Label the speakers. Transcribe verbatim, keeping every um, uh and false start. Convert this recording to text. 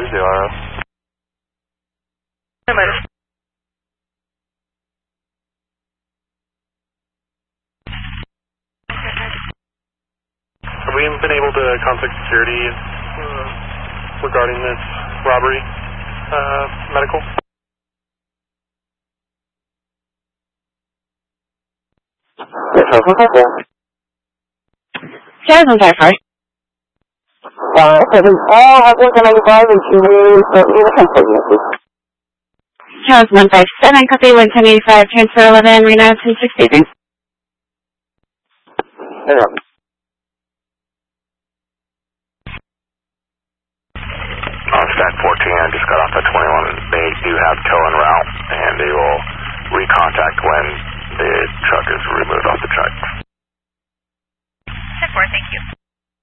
Speaker 1: zero. Have we been able to contact security uh, regarding this robbery, uh, medical?
Speaker 2: Jasmine Firefly.
Speaker 3: Uh, seven, all I think I'm involved in two
Speaker 2: Charles one five seven, copy one ten eighty-five, transfer eleven, Reno two sixty-three.
Speaker 3: Yeah.
Speaker 1: On stack fourteen, I just got off at twenty-one. They do have tow en route, and they will recontact when the truck is removed off the truck.
Speaker 4: ten four, thank you.